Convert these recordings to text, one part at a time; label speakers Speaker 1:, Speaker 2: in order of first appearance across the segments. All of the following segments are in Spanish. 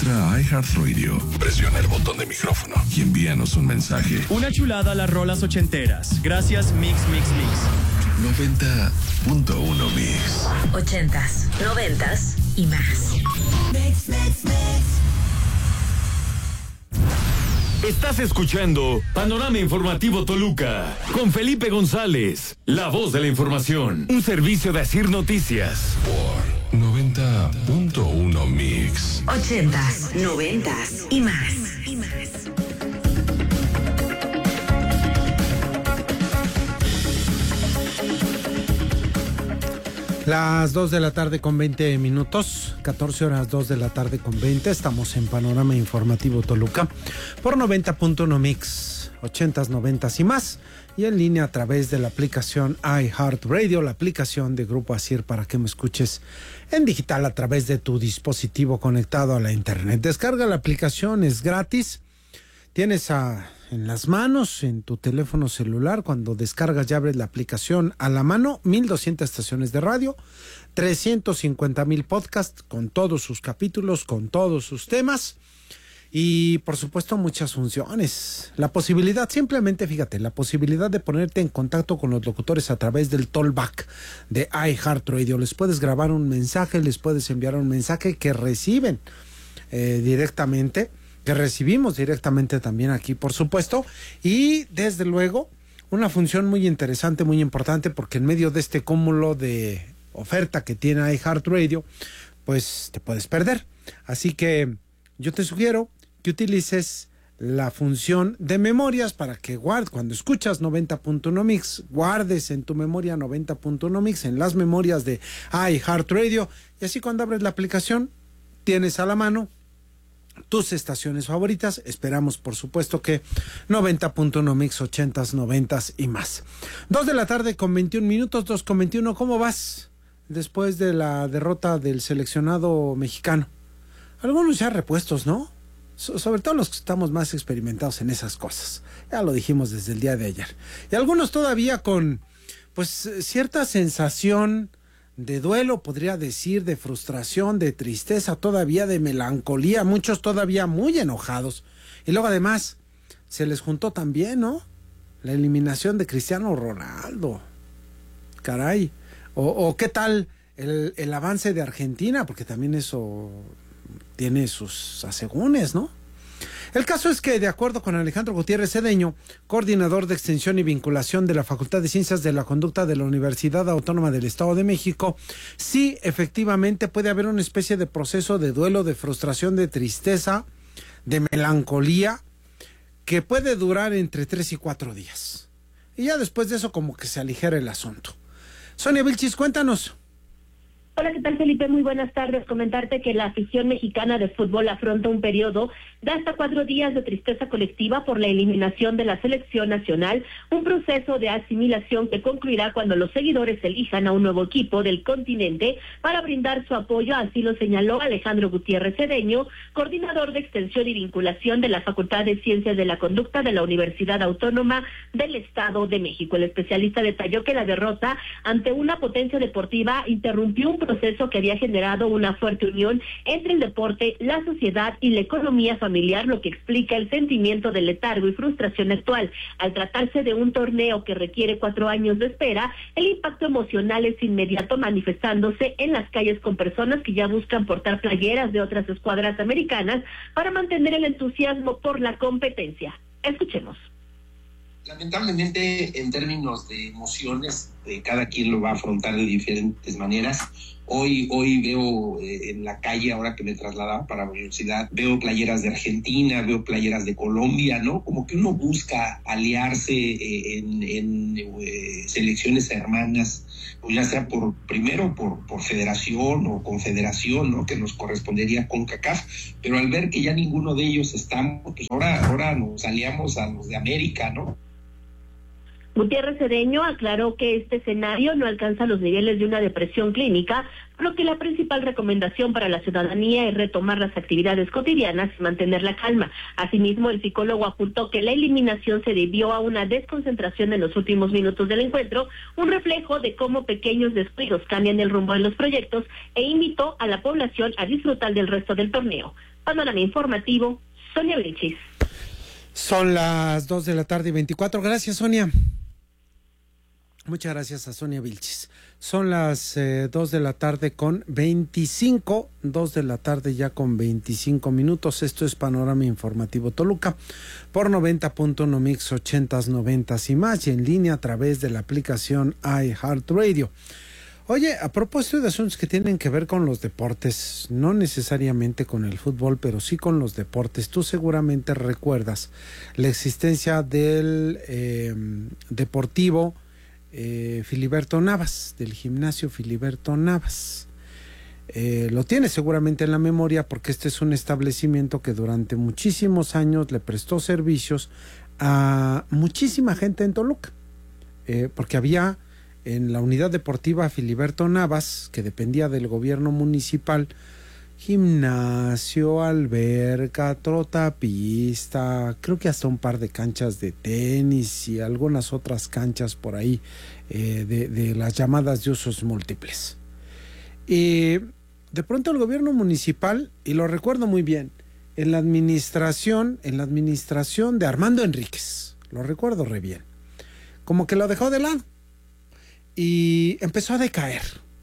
Speaker 1: Entra a iHeartRadio, presiona el botón de micrófono y envíanos un mensaje.
Speaker 2: Una chulada a las rolas ochenteras. Gracias, Mix.
Speaker 1: 90.1 Mix.
Speaker 3: 80s, 90s y más.
Speaker 4: Mix.
Speaker 5: Estás escuchando Panorama Informativo Toluca con Felipe González, la voz de la información. Un servicio de Asir Noticias.
Speaker 1: Por 90.1 Mix.
Speaker 3: 80s, 90s y más.
Speaker 6: Las 2 de la tarde con 20 minutos, 14 horas 2 de la tarde con 20, estamos en Panorama Informativo Toluca por 90.1 Mix, 80s, 90s y más, y en línea a través de la aplicación iHeartRadio, la aplicación de Grupo Asir para que me escuches en digital a través de tu dispositivo conectado a la internet. Descarga la aplicación, es gratis, tienes en las manos, en tu teléfono celular, cuando descargas y abres la aplicación a la mano, 1,200 estaciones de radio, 350,000 podcasts con todos sus capítulos, con todos sus temas y por supuesto muchas funciones. La posibilidad, simplemente fíjate, la posibilidad de ponerte en contacto con los locutores a través del Talkback de iHeartRadio. Les puedes grabar un mensaje, les puedes enviar un mensaje que reciben directamente, que recibimos directamente también aquí, por supuesto, y desde luego una función muy interesante, muy importante, porque en medio de este cúmulo de oferta que tiene iHeartRadio, pues te puedes perder. Así que yo te sugiero que utilices la función de memorias para que cuando escuchas 90.1 Mix, guardes en tu memoria 90.1 Mix, en las memorias de iHeartRadio, y así cuando abres la aplicación, tienes a la mano tus estaciones favoritas. Esperamos, por supuesto, que 90.1 Mix, 80s, 90s y más. 2 de la tarde con 21 minutos, 2 con 21. ¿Cómo vas después de la derrota del seleccionado mexicano? Algunos ya repuestos, ¿no? Sobre todo los que estamos más experimentados en esas cosas. Ya lo dijimos desde el día de ayer. Y algunos todavía con, pues, cierta sensación de duelo, podría decir, de frustración, de tristeza, todavía de melancolía, muchos todavía muy enojados. Y luego además se les juntó también, ¿no?, la eliminación de Cristiano Ronaldo. Caray. O qué tal el avance de Argentina, porque también eso tiene sus asegúnes, ¿no? El caso es que, de acuerdo con Alejandro Gutiérrez Cedeño, coordinador de extensión y vinculación de la Facultad de Ciencias de la Conducta de la Universidad Autónoma del Estado de México, sí, efectivamente puede haber una especie de proceso de duelo, de frustración, de tristeza, de melancolía, que puede durar entre 3 y 4 días. Y ya después de eso como que se aligera el asunto. Sonia Vilchis, cuéntanos.
Speaker 7: Hola, ¿qué tal, Felipe? Muy buenas tardes. Comentarte que la afición mexicana de fútbol afronta un periodo de hasta 4 días de tristeza colectiva por la eliminación de la selección nacional, un proceso de asimilación que concluirá cuando los seguidores elijan a un nuevo equipo del continente para brindar su apoyo, así lo señaló Alejandro Gutiérrez Cedeño, coordinador de extensión y vinculación de la Facultad de Ciencias de la Conducta de la Universidad Autónoma del Estado de México. El especialista detalló que la derrota ante una potencia deportiva interrumpió un proceso que había generado una fuerte unión entre el deporte, la sociedad y la economía familiar, lo que explica el sentimiento de letargo y frustración actual. Al tratarse de un torneo que requiere 4 años de espera, el impacto emocional es inmediato, manifestándose en las calles con personas que ya buscan portar playeras de otras escuadras americanas para mantener el entusiasmo por la competencia. Escuchemos.
Speaker 8: Lamentablemente, en términos de emociones, cada quien lo va a afrontar de diferentes maneras. Hoy veo en la calle, ahora que me trasladaba para la universidad, veo playeras de Argentina, veo playeras de Colombia, ¿no? Como que uno busca aliarse en selecciones hermanas, pues ya sea primero por federación o confederación, ¿no?, que nos correspondería con CONCACAF, pero al ver que ya ninguno de ellos estamos, pues ahora nos aliamos a los de América, ¿no?
Speaker 7: Gutiérrez Cedeño aclaró que este escenario no alcanza los niveles de una depresión clínica, por lo que la principal recomendación para la ciudadanía es retomar las actividades cotidianas y mantener la calma. Asimismo, el psicólogo apuntó que la eliminación se debió a una desconcentración en los últimos minutos del encuentro, un reflejo de cómo pequeños descuidos cambian el rumbo de los proyectos, e invitó a la población a disfrutar del resto del torneo. Panorama informativo, Sonia Vilchis.
Speaker 6: Son las 2:24 p.m. Gracias, Sonia. Muchas gracias a Sonia Vilchis. Son las 2:25 p.m, 2:00 p.m. ya con 25 minutos. Esto es Panorama Informativo Toluca por 90.1 Mix 80s, 90s y más, y en línea a través de la aplicación iHeartRadio. Oye, a propósito de asuntos que tienen que ver con los deportes, no necesariamente con el fútbol, pero sí con los deportes, tú seguramente recuerdas la existencia del deportivo Filiberto Navas, del gimnasio Filiberto Navas. Lo tienes seguramente en la memoria porque este es un establecimiento que durante muchísimos años le prestó servicios a muchísima gente en Toluca, porque había en la unidad deportiva Filiberto Navas, que dependía del gobierno municipal, gimnasio, alberca, trotapista, creo que hasta un par de canchas de tenis y algunas otras canchas por ahí de las llamadas de usos múltiples. Y de pronto el gobierno municipal, y lo recuerdo muy bien, en la administración de Armando Enríquez, lo recuerdo re bien, como que lo dejó de lado y empezó a decaer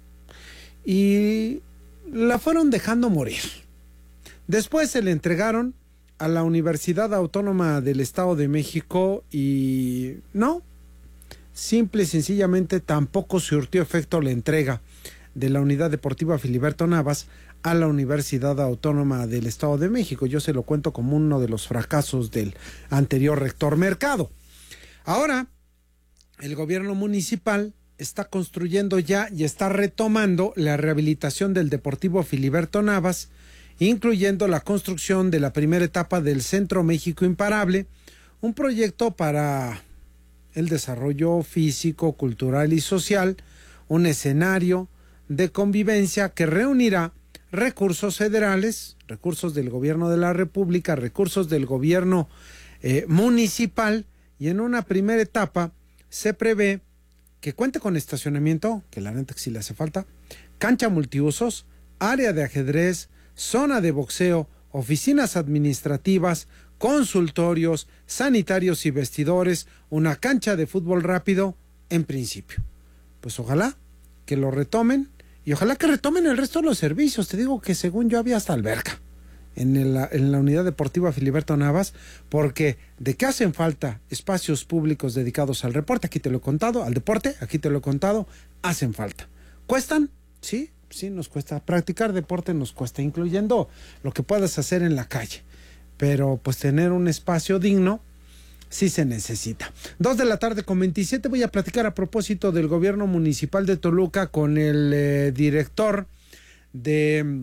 Speaker 6: y la fueron dejando morir. Después se le entregaron a la Universidad Autónoma del Estado de México y no, simple y sencillamente tampoco surtió efecto la entrega de la Unidad Deportiva Filiberto Navas a la Universidad Autónoma del Estado de México. Yo se lo cuento como uno de los fracasos del anterior rector Mercado. Ahora, el gobierno municipal está construyendo ya y está retomando la rehabilitación del Deportivo Filiberto Navas, incluyendo la construcción de la primera etapa del Centro México Imparable, un proyecto para el desarrollo físico, cultural y social, un escenario de convivencia que reunirá recursos federales, recursos del gobierno de la República, recursos del gobierno municipal, y en una primera etapa se prevé que cuente con estacionamiento, que la neta que sí le hace falta, cancha multiusos, área de ajedrez, zona de boxeo, oficinas administrativas, consultorios, sanitarios y vestidores, una cancha de fútbol rápido, en principio. Pues ojalá que lo retomen y ojalá que retomen el resto de los servicios. Te digo que según yo había hasta alberca en la unidad deportiva Filiberto Navas, porque de que hacen falta espacios públicos dedicados al deporte, aquí te lo he contado, al deporte, aquí te lo he contado, hacen falta. ¿Cuestan? Sí, nos cuesta. Practicar deporte nos cuesta, incluyendo lo que puedas hacer en la calle, pero pues tener un espacio digno sí se necesita. 2:27 p.m. voy a platicar a propósito del gobierno municipal de Toluca con el director de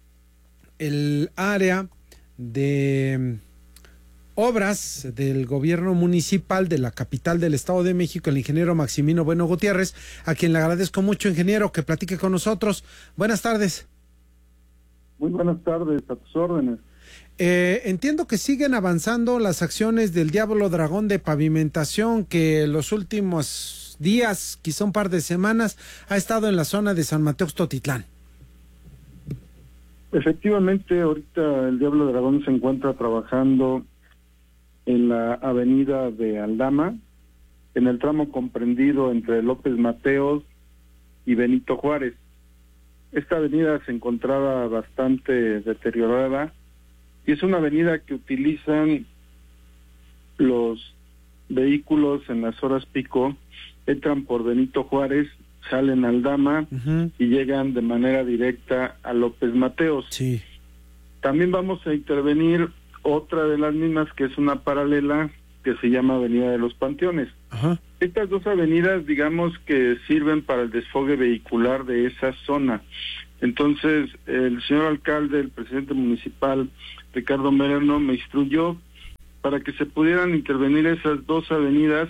Speaker 6: el área de obras del gobierno municipal de la capital del Estado de México, el ingeniero Maximino Bueno Gutiérrez, a quien le agradezco mucho, ingeniero, que platique con nosotros. Buenas tardes.
Speaker 4: Muy buenas tardes, a tus órdenes.
Speaker 6: Entiendo que siguen avanzando las acciones del Diablo Dragón de pavimentación, que los últimos días, quizá un par de semanas, ha estado en la zona de San Mateo Xochitlán.
Speaker 4: Efectivamente, ahorita el Diablo Dragón se encuentra trabajando en la avenida de Aldama, en el tramo comprendido entre López Mateos y Benito Juárez. Esta avenida se encontraba bastante deteriorada y es una avenida que utilizan los vehículos en las horas pico, entran por Benito Juárez, salen a Aldama y llegan de manera directa a López Mateos.
Speaker 6: Sí.
Speaker 4: También vamos a intervenir otra de las mismas, que es una paralela, que se llama Avenida de los Panteones.
Speaker 6: Ajá.
Speaker 4: Estas dos avenidas, digamos que sirven para el desfogue vehicular de esa zona. Entonces, el señor alcalde, el presidente municipal, Ricardo Mereno, me instruyó para que se pudieran intervenir esas dos avenidas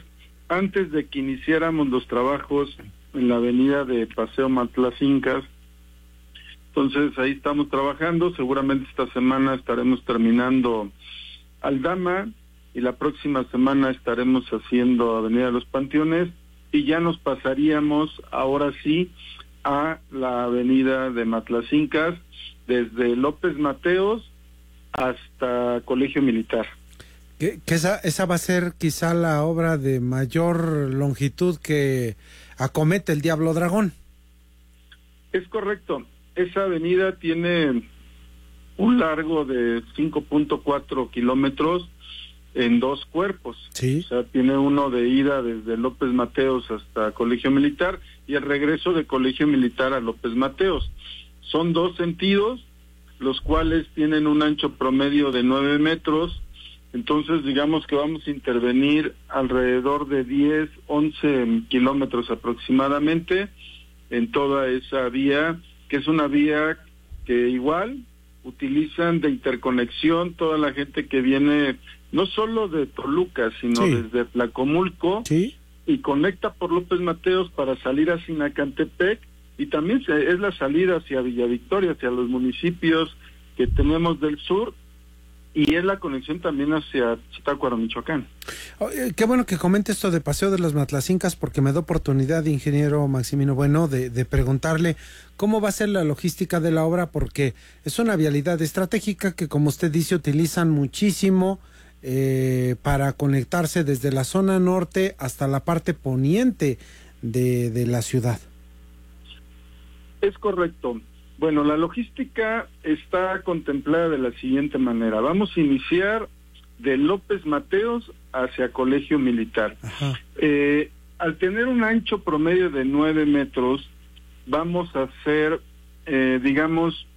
Speaker 4: antes de que iniciáramos los trabajos en la avenida de Paseo Matlacincas. Entonces ahí estamos trabajando, seguramente esta semana estaremos terminando Aldama y la próxima semana estaremos haciendo Avenida de los Panteones y ya nos pasaríamos ahora sí a la avenida de Matlacincas desde López Mateos hasta Colegio Militar.
Speaker 6: Que esa va a ser quizá la obra de mayor longitud que acomete el Diablo Dragón.
Speaker 4: Es correcto. Esa avenida tiene un largo de 5.4 kilómetros en 2 cuerpos.
Speaker 6: Sí.
Speaker 4: O sea, tiene uno de ida desde López Mateos hasta Colegio Militar y el regreso de Colegio Militar a López Mateos. Son 2 sentidos, los cuales tienen un ancho promedio de 9 metros. Entonces, digamos que vamos a intervenir alrededor de 10, 11 kilómetros aproximadamente en toda esa vía, que es una vía que igual utilizan de interconexión toda la gente que viene no solo de Toluca, sino
Speaker 6: sí,
Speaker 4: desde Tlacomulco,
Speaker 6: sí,
Speaker 4: y conecta por López Mateos para salir a Sinacantepec, y también es la salida hacia Villa Victoria, hacia los municipios que tenemos del sur, y es la conexión también hacia Zitácuaro, Michoacán.
Speaker 6: Qué bueno que comente esto de Paseo de los Matlacincas, porque me da oportunidad, ingeniero Maximino Bueno, de preguntarle cómo va a ser la logística de la obra, porque es una vialidad estratégica que, como usted dice, utilizan muchísimo para conectarse desde la zona norte hasta la parte poniente de la ciudad.
Speaker 4: Es correcto. Bueno, la logística está contemplada de la siguiente manera. Vamos a iniciar de López Mateos hacia Colegio Militar. Al tener un ancho promedio de 9 metros, vamos a hacer, digamos,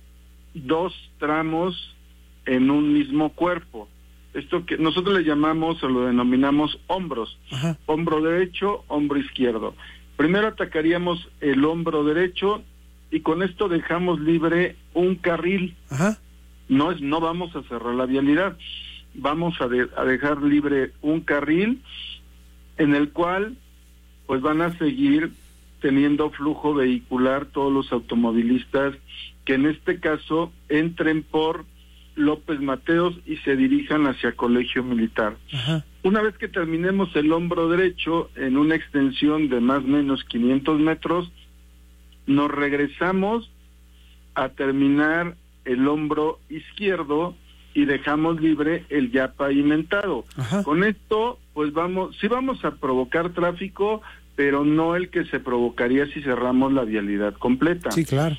Speaker 4: 2 tramos en un mismo cuerpo. Esto que nosotros le llamamos o lo denominamos hombros.
Speaker 6: Ajá.
Speaker 4: Hombro derecho, hombro izquierdo. Primero atacaríamos el hombro derecho y con esto dejamos libre un carril.
Speaker 6: Ajá.
Speaker 4: No vamos a cerrar la vialidad, vamos a dejar libre un carril en el cual pues van a seguir teniendo flujo vehicular todos los automovilistas que en este caso entren por López Mateos y se dirijan hacia Colegio Militar.
Speaker 6: Ajá.
Speaker 4: Una vez que terminemos el hombro derecho en una extensión de más o menos 500 metros, nos regresamos a terminar el hombro izquierdo y dejamos libre el ya pavimentado.
Speaker 6: Ajá.
Speaker 4: Con esto, pues sí vamos a provocar tráfico, pero no el que se provocaría si cerramos la vialidad completa.
Speaker 6: Sí, claro.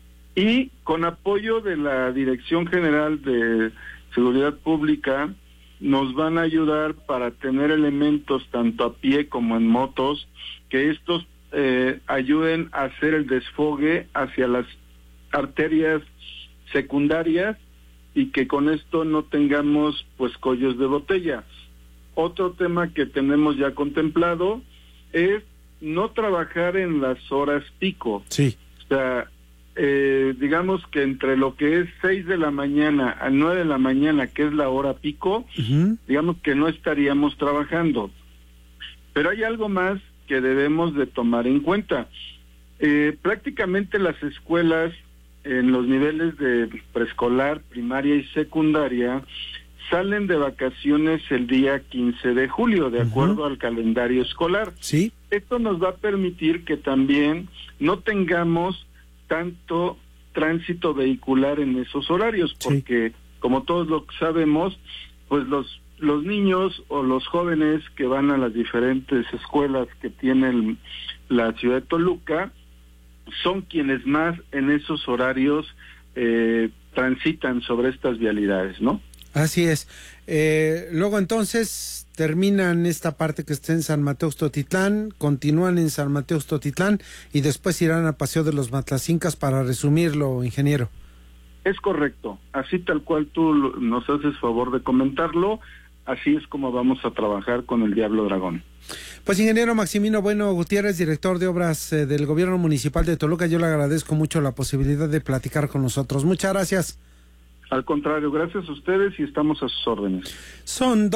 Speaker 4: Y con apoyo de la Dirección General de Seguridad Pública, nos van a ayudar para tener elementos tanto a pie como en motos, que estos ayuden a hacer el desfogue hacia las arterias secundarias y que con esto no tengamos pues cuellos de botella. Otro tema que tenemos ya contemplado es no trabajar en las horas pico.
Speaker 6: Sí.
Speaker 4: O sea, digamos que entre lo que es 6 de la mañana a 9 de la mañana, que es la hora pico, digamos que no estaríamos trabajando. Pero hay algo más que debemos de tomar en cuenta. Prácticamente las escuelas en los niveles de preescolar, primaria y secundaria salen de vacaciones el día 15 de julio, de acuerdo al calendario escolar.
Speaker 6: Sí.
Speaker 4: Esto nos va a permitir que también no tengamos tanto tránsito vehicular en esos horarios, porque como todos lo sabemos, pues los niños o los jóvenes que van a las diferentes escuelas que tienen la ciudad de Toluca son quienes más en esos horarios transitan sobre estas vialidades, ¿no?
Speaker 6: Así es. Luego entonces terminan esta parte que está en San Mateo Totitlán, continúan en San Mateo Totitlán y después irán al Paseo de los Matlacincas, para resumirlo, ingeniero.
Speaker 4: Es correcto, así tal cual tú nos haces favor de comentarlo, así es como vamos a trabajar con el Diablo Dragón.
Speaker 6: Pues ingeniero Maximino Bueno Gutiérrez, director de obras del Gobierno Municipal de Toluca, yo le agradezco mucho la posibilidad de platicar con nosotros. Muchas gracias.
Speaker 4: Al contrario, gracias a ustedes y estamos a sus órdenes.
Speaker 6: Son